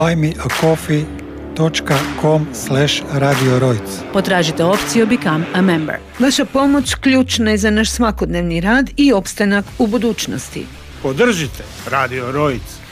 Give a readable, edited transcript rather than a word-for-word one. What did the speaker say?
buymeacoffee.com/radiorojc. Potražite opciju Become a Member. Vaša pomoć ključna je za naš svakodnevni rad i opstanak u budućnosti. Podržite Radio Rojc.